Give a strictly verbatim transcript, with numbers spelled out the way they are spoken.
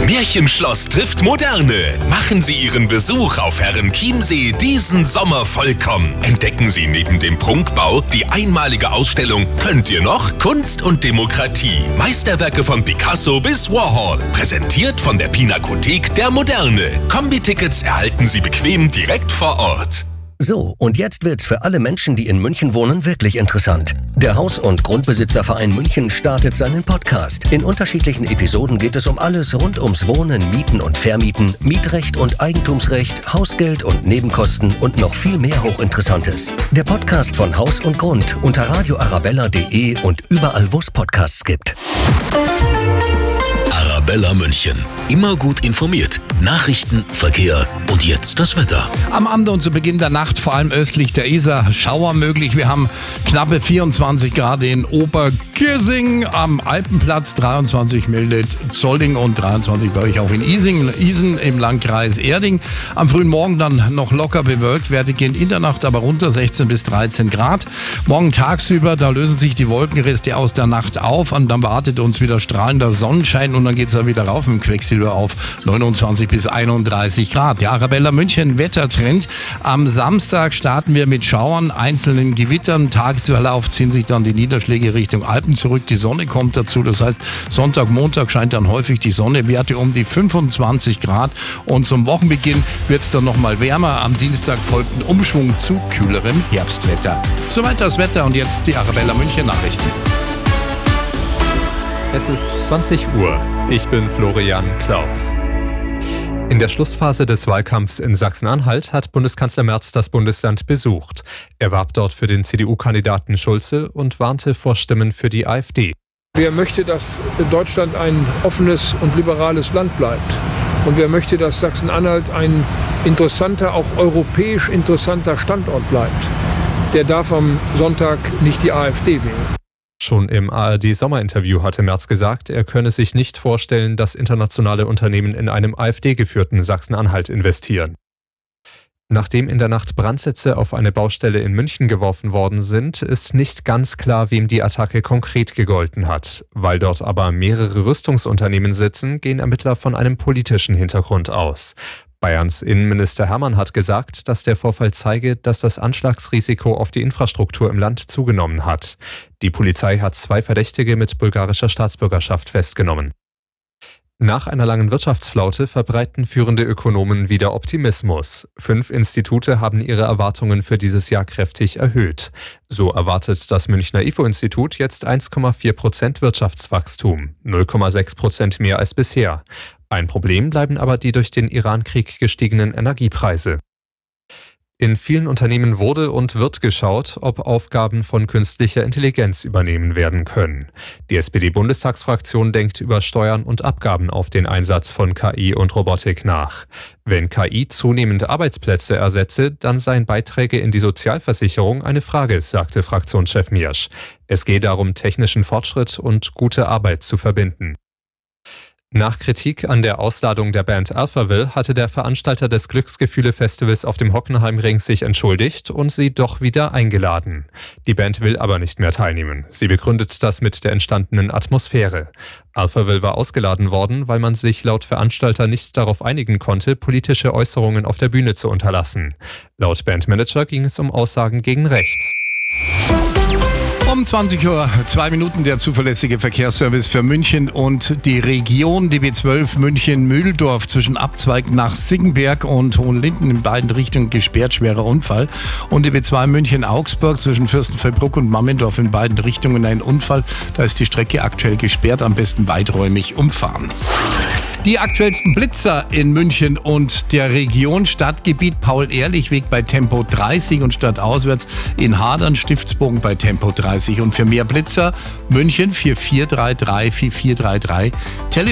Märchenschloss trifft Moderne. Machen Sie Ihren Besuch auf Herrenchiemsee diesen Sommer vollkommen. Entdecken Sie neben dem Prunkbau die einmalige Ausstellung Könnt ihr noch? Kunst und Demokratie. Meisterwerke von Picasso bis Warhol. Präsentiert von der Pinakothek der Moderne. Kombi-Tickets erhalten Sie bequem direkt vor Ort. So, und jetzt wird's für alle Menschen, die in München wohnen, wirklich interessant. Der Haus- und Grundbesitzerverein München startet seinen Podcast. In unterschiedlichen Episoden geht es um alles rund ums Wohnen, Mieten und Vermieten, Mietrecht und Eigentumsrecht, Hausgeld und Nebenkosten und noch viel mehr Hochinteressantes. Der Podcast von Haus und Grund unter radio arabella punkt de und überall, wo es Podcasts gibt. Arabella München. Immer gut informiert. Nachrichten, Verkehr und jetzt das Wetter. Am Abend und zu Beginn der Nacht, vor allem östlich der Isar, Schauer möglich. Wir haben knappe vierundzwanzig Grad in Oberkürsing, am Alpenplatz dreiundzwanzig milde Zolling und dreiundzwanzig bei euch auch in Ising, Isen im Landkreis Erding. Am frühen Morgen dann noch locker bewölkt, Werte gehen in der Nacht aber runter, sechzehn bis dreizehn Grad. Morgen tagsüber, da lösen sich die Wolkenreste aus der Nacht auf und dann wartet uns wieder strahlender Sonnenschein und dann geht es dann wieder rauf mit dem Quecksilber auf neunundzwanzig bis einunddreißig Grad. Der Arabella München Wettertrend. Am Samstag starten wir mit Schauern, einzelnen Gewittern. Tagesverlauf ziehen sich dann die Niederschläge Richtung Alpen zurück. Die Sonne kommt dazu. Das heißt, Sonntag, Montag scheint dann häufig die Sonne. Werte um die fünfundzwanzig Grad. Und zum Wochenbeginn wird es dann nochmal wärmer. Am Dienstag folgt ein Umschwung zu kühlerem Herbstwetter. Soweit das Wetter und jetzt die Arabella München Nachrichten. Es ist zwanzig Uhr. Ich bin Florian Klaus. In der Schlussphase des Wahlkampfs in Sachsen-Anhalt hat Bundeskanzler Merz das Bundesland besucht. Er warb dort für den C D U-Kandidaten Schulze und warnte vor Stimmen für die AfD. Wer möchte, dass Deutschland ein offenes und liberales Land bleibt? Und wer möchte, dass Sachsen-Anhalt ein interessanter, auch europäisch interessanter Standort bleibt? Der darf am Sonntag nicht die AfD wählen. Schon im A R D-Sommerinterview hatte Merz gesagt, er könne sich nicht vorstellen, dass internationale Unternehmen in einem AfD-geführten Sachsen-Anhalt investieren. Nachdem in der Nacht Brandsätze auf eine Baustelle in München geworfen worden sind, ist nicht ganz klar, wem die Attacke konkret gegolten hat. Weil dort aber mehrere Rüstungsunternehmen sitzen, gehen Ermittler von einem politischen Hintergrund aus. Bayerns Innenminister Hermann hat gesagt, dass der Vorfall zeige, dass das Anschlagsrisiko auf die Infrastruktur im Land zugenommen hat. Die Polizei hat zwei Verdächtige mit bulgarischer Staatsbürgerschaft festgenommen. Nach einer langen Wirtschaftsflaute verbreiten führende Ökonomen wieder Optimismus. Fünf Institute haben ihre Erwartungen für dieses Jahr kräftig erhöht. So erwartet das Münchner I F O-Institut jetzt eins Komma vier Prozent Wirtschaftswachstum, null Komma sechs Prozent mehr als bisher. Ein Problem bleiben aber die durch den Iran-Krieg gestiegenen Energiepreise. In vielen Unternehmen wurde und wird geschaut, ob Aufgaben von künstlicher Intelligenz übernehmen werden können. Die S P D-Bundestagsfraktion denkt über Steuern und Abgaben auf den Einsatz von K I und Robotik nach. Wenn K I zunehmend Arbeitsplätze ersetze, dann seien Beiträge in die Sozialversicherung eine Frage, sagte Fraktionschef Miersch. Es gehe darum, technischen Fortschritt und gute Arbeit zu verbinden. Nach Kritik an der Ausladung der Band Alphaville hatte der Veranstalter des Glücksgefühle-Festivals auf dem Hockenheimring sich entschuldigt und sie doch wieder eingeladen. Die Band will aber nicht mehr teilnehmen. Sie begründet das mit der entstandenen Atmosphäre. Alphaville war ausgeladen worden, weil man sich laut Veranstalter nicht darauf einigen konnte, politische Äußerungen auf der Bühne zu unterlassen. Laut Bandmanager ging es um Aussagen gegen rechts. Um zwanzig Uhr, zwei Minuten der zuverlässige Verkehrsservice für München und die Region, die B zwölf München-Mühldorf zwischen Abzweig nach Siggenberg und Hohenlinden in beiden Richtungen gesperrt, schwerer Unfall. Und die B zwei München-Augsburg zwischen Fürstenfeldbruck und Mammendorf in beiden Richtungen ein Unfall. Da ist die Strecke aktuell gesperrt, am besten weiträumig umfahren. Die aktuellsten Blitzer in München und der Region: Stadtgebiet Paul-Ehrlich-Weg bei Tempo dreißig und stadtauswärts in Hadern, Stiftsbogen bei Tempo dreißig. Und für mehr Blitzer München vier vier drei drei vier vier drei drei. Telefon